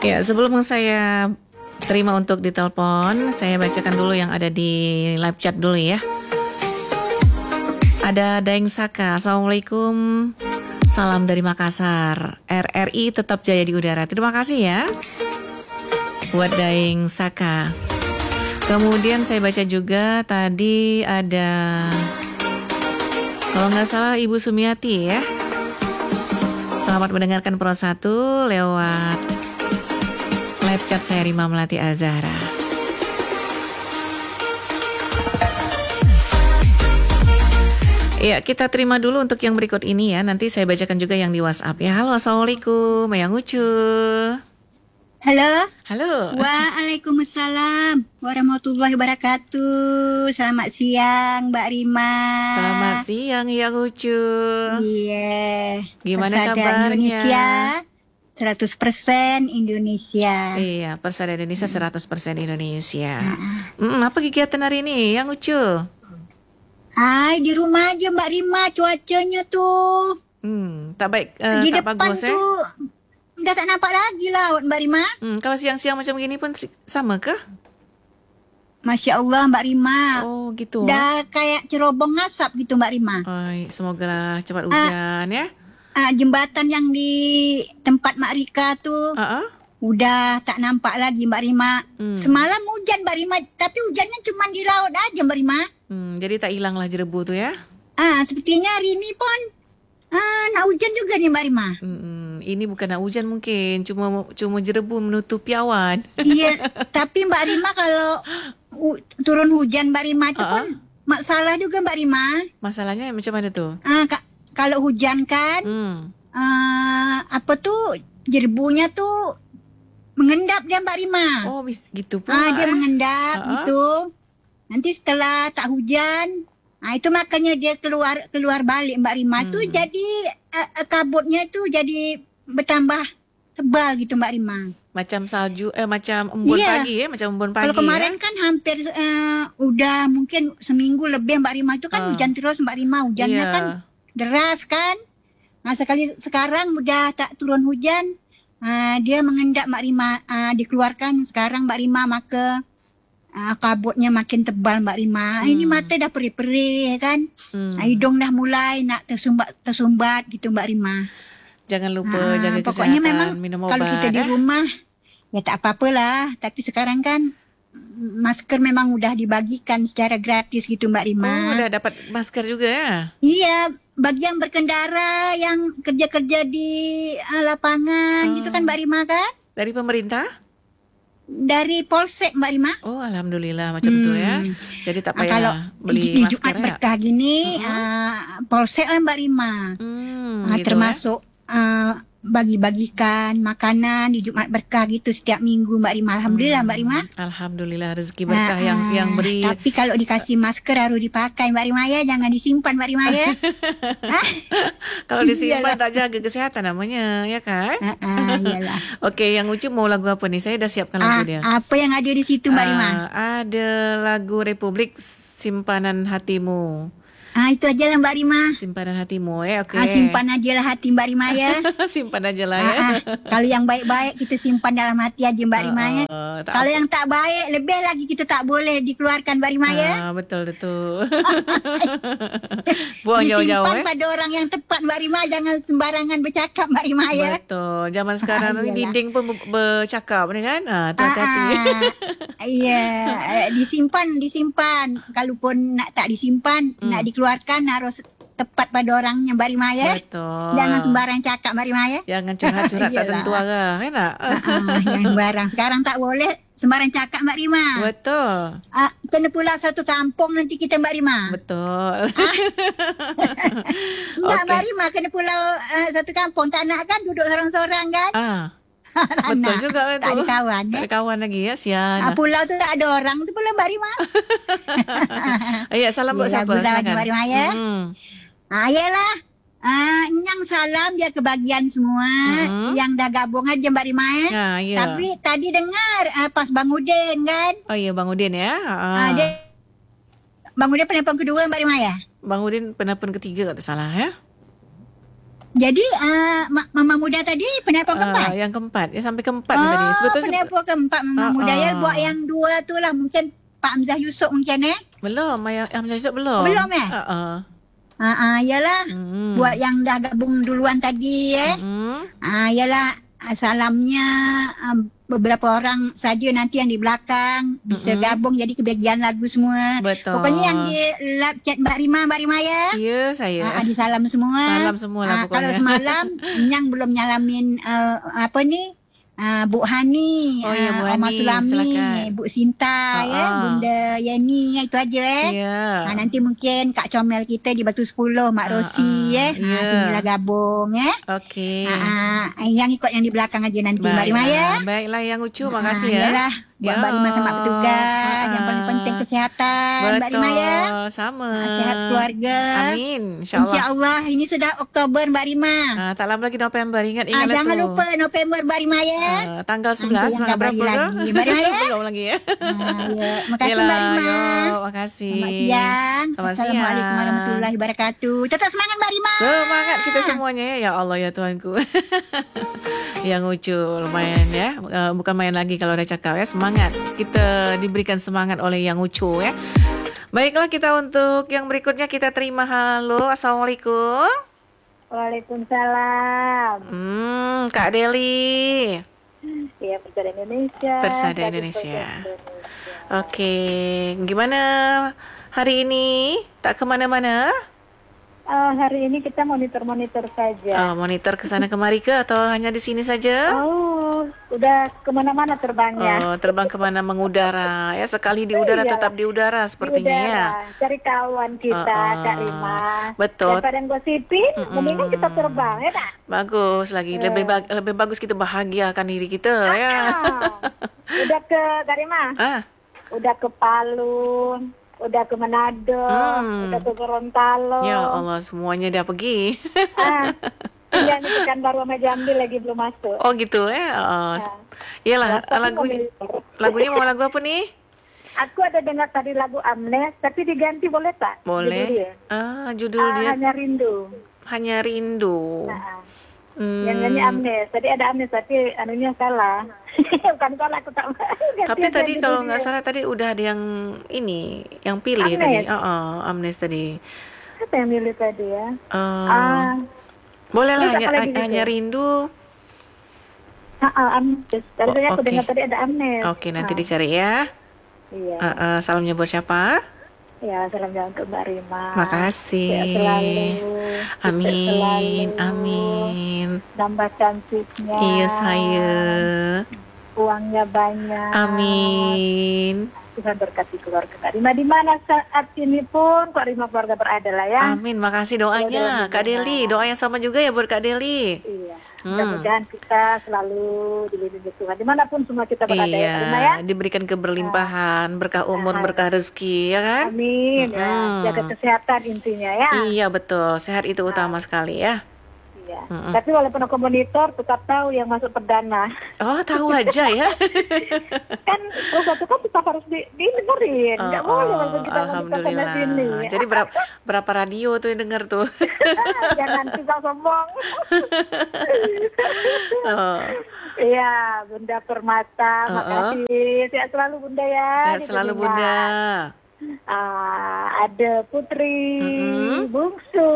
Ya, sebelum saya terima untuk ditelepon, saya bacakan dulu yang ada di live chat dulu ya. Ada Daeng Saka, Assalamualaikum, salam dari Makassar, RRI tetap jaya di udara. Terima kasih ya buat Daeng Saka. Kemudian saya baca juga tadi ada, kalau nggak salah Ibu Sumiati ya. Selamat mendengarkan Pro 1 lewat live chat saya, Rima Melati Azahra. Ya, kita terima dulu untuk yang berikut ini ya. Nanti saya bacakan juga yang di WhatsApp ya. Halo, Assalamualaikum, Yang Ucu. Halo. Halo. Waalaikumsalam warahmatullahi wabarakatuh. Selamat siang Mbak Rima. Selamat siang Yang Ucu. Iya. Gimana Persada kabarnya? Indonesia 100% Indonesia. Iya, Persada Indonesia 100% Indonesia. Apa kegiatan hari ini Yang Ucu? Hai, di rumah aja Mbak Rima, cuacanya tuh. Tak baik, di tak depan bagus tuh udah tak nampak lagi laut Mbak Rima. Kalau siang-siang macam gini pun sama kah? Masya Allah Mbak Rima. Oh gitu. Udah kayak cerobong asap gitu Mbak Rima. Semoga cepat hujan ya. Jembatan yang di tempat Mak Rika tuh udah tak nampak lagi Mbak Rima. Semalam hujan Mbak Rima, tapi hujannya cuma di laut aja Mbak Rima. Jadi tak hilanglah jerebu tuh ya. Sepertinya hari ini pun nak hujan juga nih Mbak Rima. Ini bukan nak hujan mungkin, cuma jerebu menutupi awan. Iya, tapi Mbak Rima kalau turun hujan Mbak Rima itu pun masalah juga Mbak Rima. Masalahnya macam mana tuh? Kalau hujan kan, jerebunya tuh mengendap dia Mbak Rima. Oh, gitu pula. Dia mengendap gitu. Nanti setelah tak hujan, itu makanya dia keluar balik Mbak Rima. Tuh jadi kabutnya itu jadi bertambah tebal gitu Mbak Rima. Macam salju, macam embun pagi ya, macam embun pagi. Kalau kemarin kan hampir udah mungkin seminggu lebih Mbak Rima itu kan hujan terus Mbak Rima, hujannya kan deras kan. Nah sekarang udah tak turun hujan, dia mengendap Mbak Rima, dikeluarkan sekarang Mbak Rima, maka kabutnya makin tebal Mbak Rima. Ini mata dah perih-perih kan. Hidung dah mulai nak tersumbat gitu Mbak Rima. Jangan lupa jaga pokoknya kesehatan, memang minum obat. Kalau kita di rumah ya tak apa-apalah. Tapi sekarang kan masker memang udah dibagikan secara gratis gitu Mbak Rima. Oh, udah dapat masker juga ya? Iya, bagi yang berkendara, yang kerja-kerja di lapangan gitu kan Mbak Rima kan? Dari pemerintah? Dari Polsek Mbak Rima. Oh, alhamdulillah macam tu ya. Jadi tak payah kalau beli di masker Jumat ya. berkah gini, Polsek lah Mbak Rima. Gitu termasuk bagi-bagikan makanan di Jumat berkah gitu setiap minggu Mbak Rima. Alhamdulillah Mbak Rima. Alhamdulillah rezeki berkah yang beri. Tapi kalau dikasih masker harus dipakai Mbak Rima ya, jangan disimpan Mbak Rima ya. Kalau disimpan tak jaga kesehatan namanya, ya kan? Iyalah. Oke, yang Ucu mau lagu apa nih? Saya dah siapkan lagu dia. Apa yang ada di situ Mbak Rima? Ada lagu Republik, Simpanan Hatimu. Itu aja lah Mbak Rima. Simpanan hatimu ya, oke. Simpan aja lah hati Mbak Rima ya. Simpan aja lah ya. Kalau yang baik-baik kita simpan dalam hati aja Mbak Rima ya. Kalau yang tak baik, lebih lagi kita tak boleh dikeluarkan Mbak Rima ya. Betul. Buang jauh-jauh Disimpan pada orang yang tepat Mbak Rima. Jangan sembarangan bercakap Mbak Rima ya. Betul. Zaman sekarang ni dinding pun bercakap ni kan. Hati-hati. Iya, disimpan. Kalaupun nak tak disimpan, nak dikeluarkan harus tepat pada orangnya Mbak Rima ya. Betul. Jangan sembarang cakap Mbak Rima ya. Jangan curhat-curhat tak tentu arah, kan tak? Yang sembarang. Sekarang tak boleh sembarang cakap Mbak Rima. Betul. Kena pula satu kampung nanti kita Mbak Rima. Betul. Enggak Mbak Rima, kena pula satu kampung. Tak nak kan duduk sorang-sorang kan? Betul juga kan tu. Tak ada kawan ya. Tak ada kawan lagi ya, sian. Pulau tu tak ada orang tu pula Mbak Rima. Ya, salam buat siapa? Silakan Mbak Rima ya. Yalah. Nyang salam dia kebagian semua. Yang dah gabung aja Mbak Rima ya. Tapi tadi dengar pas Bang Udin kan. Oh iya, Bang Udin ya. Bang Udin penelpon kedua Mbak Rima ya. Bang Udin penelpon ketiga tak salah ya. Jadi mama muda tadi penelpon keempat. Yang keempat, ya sampai keempat tadi. Sebetulnya penelpon keempat mama muda ya. Buat yang dua tu lah mungkin Pak Hamzah Yusof mungkin Belum, yang Hamzah Yusof belum. Belum yalah. Buat yang dah gabung duluan tadi yalah salamnya beberapa orang saja nanti yang di belakang bisa gabung jadi kebagian lagu semua. Betul. Pokoknya yang di live chat Mbak Rima ya. Ya, saya. Disalam semua. Salam semua lah pokoknya. Kalau semalam yang belum nyalamin Bu Hani, Bu Hani, Oma Sulami, silakan. Bu Sinta Bunda Yeni itu aja Ya. Nanti mungkin Kak Comel kita di Batu 10 Mak Rosi tinggal gabung Okey. Yang ikut yang di belakang aja nanti Mbak Rima ya. Baiklah yang Ucu, makasih ya. Yalah. Buat Mbak Rima sama bertugas. Yang paling penting kesehatan Mbak Rima ya. Sama. Sehat keluarga. Amin. InsyaAllah. InsyaAllah. Ini sudah Oktober Mbak Rima. Tak lama lagi November. Ingat jangan lupa November Mbak Rima ya. Tanggal 11. Nanti yang kabari lagi Mbak Rima ya. Belum lagi ya. Makasih Mbak Rima. Makasih. Selamat siang. Selamat Assalamualaikum siang. warahmatullahi wabarakatuh. Tetap semangat Mbak Rima. Semangat kita semuanya ya. Ya Allah ya Tuhanku. Yang Ucu lumayan ya. Bukan main lagi kalau udah cakap ya. Semangat. Kita diberikan semangat oleh Yang Ucu ya. Baiklah, kita untuk yang berikutnya kita terima. Halo, Assalamualaikum. Waalaikumsalam. Kak Deli. Iya, Persada Indonesia. Persada Indonesia. Oke, gimana hari ini? Tak kemana-mana? Hari ini kita monitor saja. Monitor ke sana kemari ke atau hanya di sini saja? Udah kemana-mana terbangnya. Terbang kemana mengudara ya, sekali di udara tetap di udara sepertinya ya. Cari kawan kita, Kak Rima. Betul. Daripada ngosipin, mendingan kita terbang ya tak? Bagus lagi, lebih bagus kita bahagiakan diri kita ya. Udah ke Kak Rima? Udah ke Palu. Udah ke Manado, udah ke Gorontalo. Ya Allah, semuanya udah pergi. Iya, ini Pekanbaru sama Jambi lagi belum masuk. Oh gitu ya. Iyalah, lagunya mau lagu apa nih? Aku ada dengar tadi lagu Amnes, tapi diganti boleh tak? Boleh. Judul dia. Hanya Rindu. Hanya Rindu. Yang nyanyi Amnes. Tadi ada Amnes, tapi anunya salah. Bukan salah, aku tak. Tapi tadi kalau nggak salah tadi udah ada yang ini, yang pilih Amnes. tadi. Amnes tadi. Apa yang pilih tadi ya? Boleh lah, hanya Rindu. Amnes. Tadi aku dengar tadi ada Amnes. Oke, nanti dicari ya. Iya. Salamnya buat siapa? Ya, salam jalan ke Mbak Rima. Makasih. Sehat selalu. Amin. Amin. Tambah cantiknya. Iya saya. Uangnya banyak. Amin. Tuhan berkati keluarga Kak Rima di mana saat ini pun Kak Rima keluarga berada lah ya. Amin. Makasih doanya Kak Deli. Doa yang sama juga ya buat Kak Deli. Iya. Mudah-mudahan kita selalu dilindungi Tuhan dimanapun semua kita berada ya Rima ya. Diberikan keberlimpahan, berkah umur, berkah rezeki ya kan. Amin. Jaga kesehatan intinya ya. Iya betul. Sehat itu utama sekali ya. Iya. Tapi walaupun aku monitor tetap tahu yang masuk perdana. Oh, tahu aja ya. Kan satu kan tetap harus didengerin. Enggak boleh waktu kita monitor sana sini. Jadi berapa radio tuh yang denger tuh? Jangan kita sombong. Iya, Bunda Permata, makasih. Sehat selalu Bunda ya. Sehat selalu Bunda. Ada Putri, Bungsu.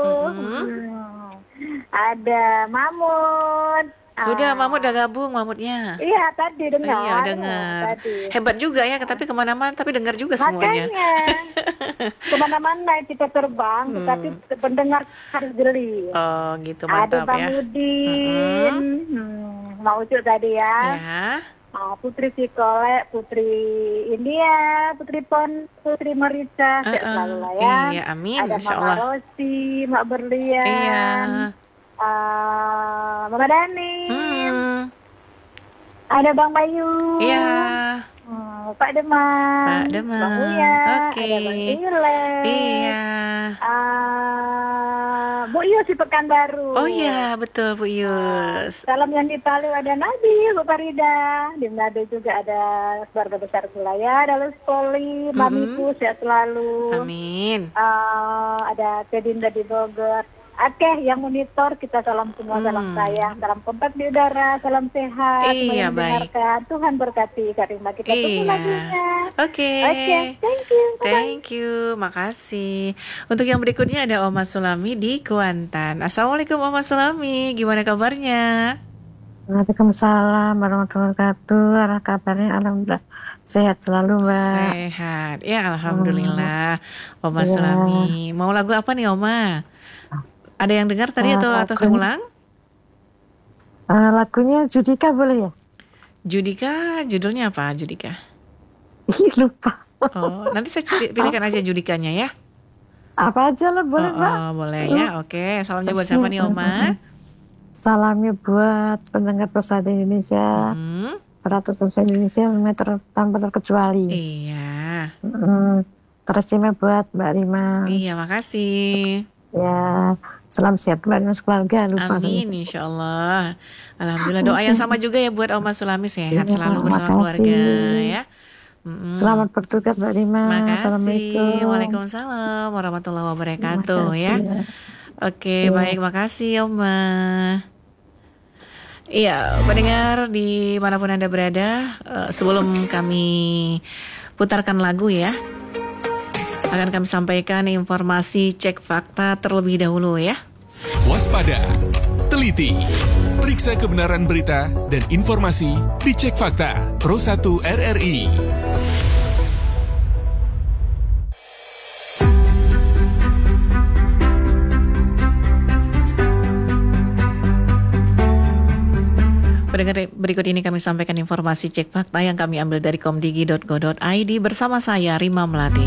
Ada Mamut. Sudah, Mamut udah gabung Mamutnya. Iya, tadi dengar. Iya, dengar. Hebat juga ya, tapi kemana-mana, tapi dengar juga semuanya. Makanya, kemana-mana kita terbang, tetapi pendengar harus jeli. Oh, gitu, mantap ya. Ada Bang Udin, mau ucuk tadi ya. Putri Sikole, Putri India, Putri Pon, Putri Marica, sehat selalu lah ya. Iya, amin. Ada Mak Rosi, Mak Berlian. Iya. Mama Dani. Ada Bang Bayu. Iya. Pak Demang. Bang Uya. Oke. Ada Bang Ile. Iya. Bu Yus di Pekanbaru. Oh iya, betul Bu Yus. Salam yang di Palu ada Nabi, Bu Farida. Di Manado juga ada keluarga besar Sulaya, ada Lus Poli, Mamiku sehat selalu. Amin. Ada Tedinda di Bogor. Oke, yang monitor kita salam semua, salam sayang, salam kompak di udara, salam sehat. Iya, baik. Tuhan berkati Karima, kita tunggu lagunya. Oke, thank you. Thank you, makasih. Untuk yang berikutnya ada Oma Sulami di Kuantan. Assalamualaikum Oma Sulami, gimana kabarnya? Waalaikumsalam warahmatullahi wabarakatuh. Kabarnya alhamdulillah sehat selalu, Mbak. Sehat, ya alhamdulillah. Oma Sulami, mau lagu apa nih Oma? Ada yang dengar tadi atau saya ulang? Lagunya Judika boleh ya? Judika, judulnya apa Judika? Lupa. Oh, nanti saya pilihkan aja Judikanya ya. Apa aja lah boleh, Mbak. Oh, boleh ya. Oke, salamnya buat siapa nih Oma? Salamnya buat pendengar Persada Indonesia. 100% Indonesia tanpa terkecuali. Iya. Terima buat Mbak Rima. Iya, makasih. Ya, salam sehat Mbak Rima keluarga. Lupa. Amin, insya Allah. Alhamdulillah, doa yang sama juga ya buat Oma Sulami, sehat selalu bersama keluarga ya. Selamat bertugas Mbak Rima. Makasih. Assalamualaikum. Waalaikumsalam warahmatullahi wabarakatuh ya. Oke, baik, makasih Oma. Iya, pendengar dimanapun Anda berada, sebelum kami putarkan lagu ya, akan kami sampaikan informasi cek fakta terlebih dahulu ya. Waspada, teliti, periksa kebenaran berita dan informasi di Cek Fakta Pro 1 RRI. Pendengar, berikut ini kami sampaikan informasi cek fakta yang kami ambil dari komdigi.go.id bersama saya Rima Melati.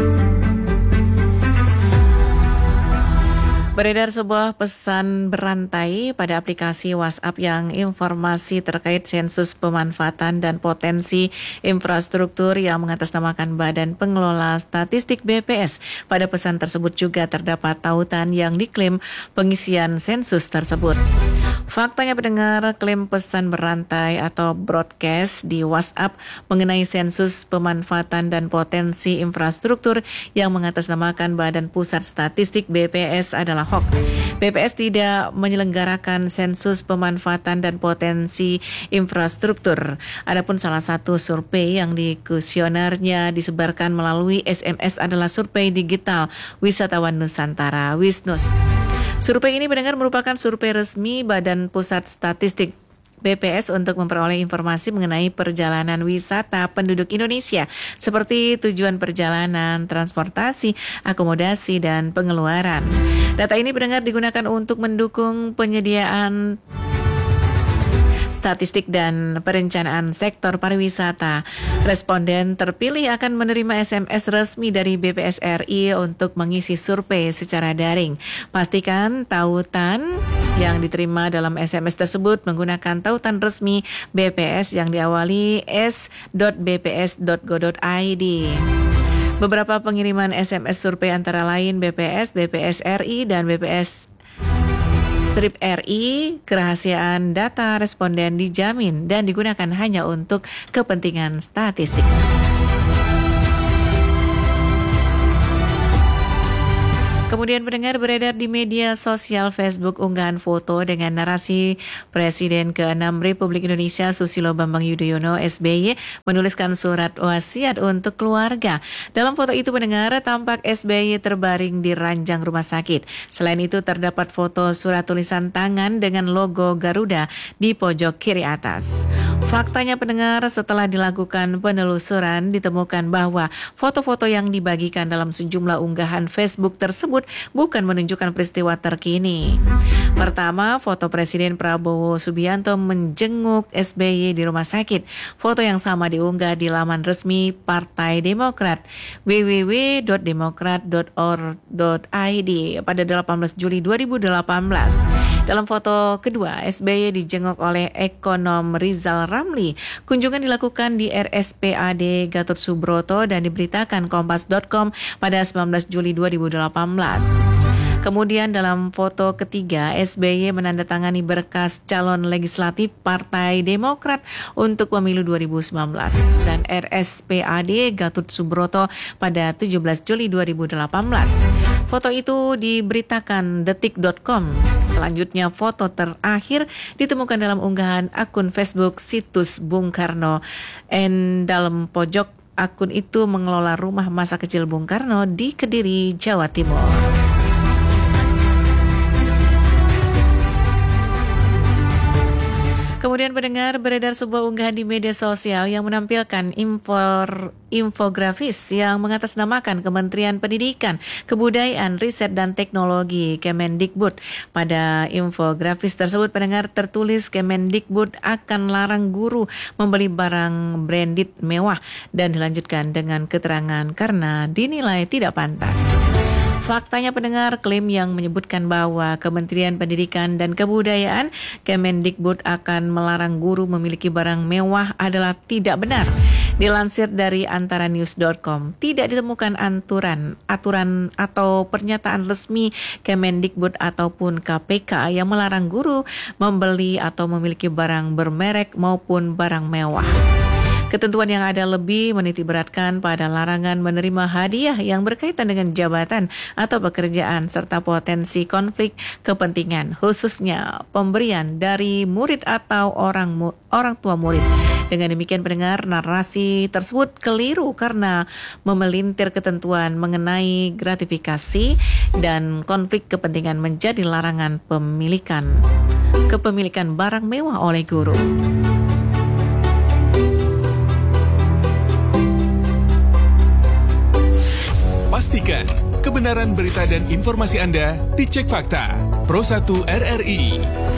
Beredar sebuah pesan berantai pada aplikasi WhatsApp yang informasi terkait sensus pemanfaatan dan potensi infrastruktur yang mengatasnamakan Badan Pengelola Statistik BPS. Pada pesan tersebut juga terdapat tautan yang diklaim pengisian sensus tersebut. Faktanya pendengar, klaim pesan berantai atau broadcast di WhatsApp mengenai sensus pemanfaatan dan potensi infrastruktur yang mengatasnamakan Badan Pusat Statistik BPS adalah hoax. BPS tidak menyelenggarakan sensus pemanfaatan dan potensi infrastruktur. Adapun salah satu survei yang di kuesionernya disebarkan melalui SMS adalah survei digital Wisatawan Nusantara (Wisnus). Survei ini mendengar merupakan survei resmi Badan Pusat Statistik BPS untuk memperoleh informasi mengenai perjalanan wisata penduduk Indonesia seperti tujuan perjalanan, transportasi, akomodasi, dan pengeluaran. Data ini pendengar digunakan untuk mendukung penyediaan statistik dan perencanaan sektor pariwisata. Responden terpilih akan menerima SMS resmi dari BPS RI untuk mengisi survei secara daring. Pastikan tautan yang diterima dalam SMS tersebut menggunakan tautan resmi BPS yang diawali s.bps.go.id. Beberapa pengiriman SMS survei antara lain BPS, BPS RI, dan BPS Strip RI, kerahasiaan data responden dijamin dan digunakan hanya untuk kepentingan statistik. Kemudian pendengar, beredar di media sosial Facebook unggahan foto dengan narasi Presiden ke-6 Republik Indonesia Susilo Bambang Yudhoyono SBY menuliskan surat wasiat untuk keluarga. Dalam foto itu pendengar, tampak SBY terbaring di ranjang rumah sakit. Selain itu terdapat foto surat tulisan tangan dengan logo Garuda di pojok kiri atas. Faktanya pendengar, setelah dilakukan penelusuran ditemukan bahwa foto-foto yang dibagikan dalam sejumlah unggahan Facebook tersebut bukan menunjukkan peristiwa terkini. Pertama, foto Presiden Prabowo Subianto menjenguk SBY di rumah sakit. Foto yang sama diunggah di laman resmi Partai Demokrat www.demokrat.or.id pada 18 Juli 2018. Dalam foto kedua, SBY dijenguk oleh ekonom Rizal Ramli. Kunjungan dilakukan di RSPAD Gatot Subroto dan diberitakan Kompas.com pada 19 Juli 2018. Kemudian dalam foto ketiga, SBY menandatangani berkas calon legislatif Partai Demokrat untuk pemilu 2019 dan RSPAD Gatot Subroto pada 17 Juli 2018. Foto itu diberitakan detik.com. Selanjutnya foto terakhir ditemukan dalam unggahan akun Facebook situs Bung Karno. Dan dalam pojok akun itu mengelola rumah masa kecil Bung Karno di Kediri, Jawa Timur. Kemudian pendengar, beredar sebuah unggahan di media sosial yang menampilkan infografis yang mengatasnamakan Kementerian Pendidikan, Kebudayaan, Riset dan Teknologi Kemendikbud. Pada infografis tersebut pendengar tertulis Kemendikbud akan larang guru membeli barang branded mewah dan dilanjutkan dengan keterangan karena dinilai tidak pantas. Faktanya pendengar, klaim yang menyebutkan bahwa Kementerian Pendidikan dan Kebudayaan Kemendikbud akan melarang guru memiliki barang mewah adalah tidak benar. Dilansir dari antaranews.com, tidak ditemukan aturan atau pernyataan resmi Kemendikbud ataupun KPK yang melarang guru membeli atau memiliki barang bermerek maupun barang mewah. Ketentuan yang ada lebih menitikberatkan pada larangan menerima hadiah yang berkaitan dengan jabatan atau pekerjaan serta potensi konflik kepentingan, khususnya pemberian dari murid atau orang tua murid. Dengan demikian pendengar, narasi tersebut keliru karena memelintir ketentuan mengenai gratifikasi dan konflik kepentingan menjadi larangan kepemilikan barang mewah oleh guru. Pastikan kebenaran berita dan informasi Anda dicek fakta. Pro 1 RRI.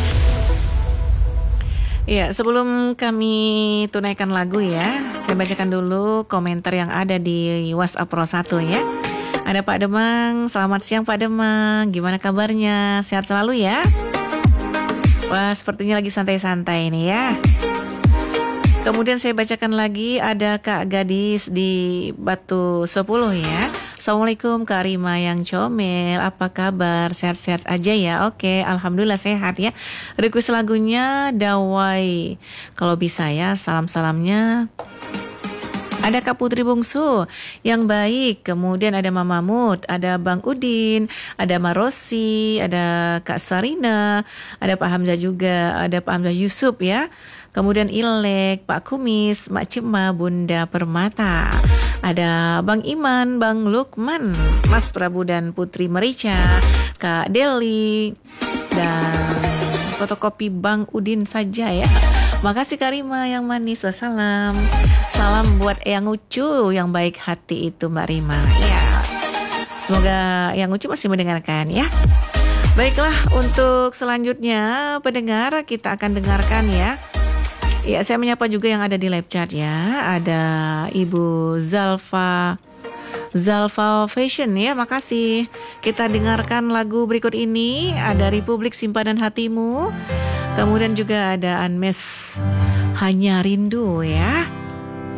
Ya, sebelum kami tunaikan lagu ya, saya bacakan dulu komentar yang ada di WhatsApp Pro 1 ya. Ada Pak Demang, selamat siang Pak Demang, gimana kabarnya? Sehat selalu ya? Wah, sepertinya lagi santai-santai nih ya. Kemudian saya bacakan lagi, ada Kak Gadis di Batu 10 ya. Assalamualaikum Kak Rima yang comel, apa kabar? Sehat-sehat aja ya? Oke, alhamdulillah sehat ya. Request lagunya Dawai. Kalau bisa ya, salam-salamnya. Ada Kak Putri Bungsu yang baik, kemudian ada Mama Mut, ada Bang Udin, ada Marosi, ada Kak Sarina, ada Pak Hamzah juga, ada Pak Hamzah Yusuf ya. Kemudian Ilek, Pak Kumis, Mak Cima, Bunda Permata. Ada Bang Iman, Bang Lukman, Mas Prabu dan Putri Merica, Kak Deli, dan fotokopi Bang Udin saja ya. Makasih Karima yang manis, wassalam. Salam buat Eyang Ucu yang baik hati itu Mbak Rima. Ya, semoga Eyang Ucu masih mendengarkan ya. Baiklah, untuk selanjutnya pendengar kita akan dengarkan ya. Ya, saya menyapa juga yang ada di live chat ya. Ada Ibu Zalfa Fashion ya, makasih. Kita dengarkan lagu berikut ini. Ada Republik Simpanan Hatimu. Kemudian juga ada Anmes Hanya Rindu ya.